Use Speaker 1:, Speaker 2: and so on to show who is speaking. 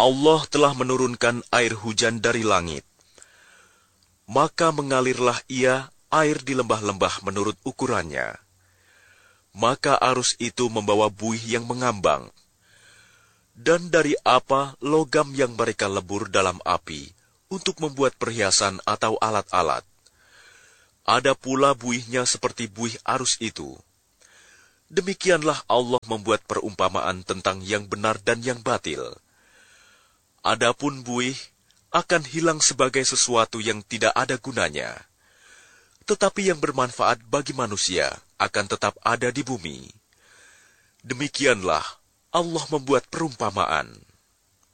Speaker 1: Allah telah menurunkan air hujan dari langit. Maka mengalirlah ia air di lembah-lembah menurut ukurannya. Maka arus itu membawa buih yang mengambang. Dan dari apa logam yang mereka lebur dalam api untuk membuat perhiasan atau alat-alat. Ada pula buihnya seperti buih arus itu. Demikianlah Allah membuat perumpamaan tentang yang benar dan yang batil. Adapun buih akan hilang sebagai sesuatu yang tidak ada gunanya. Tetapi yang bermanfaat bagi manusia akan tetap ada di bumi. Demikianlah Allah membuat perumpamaan.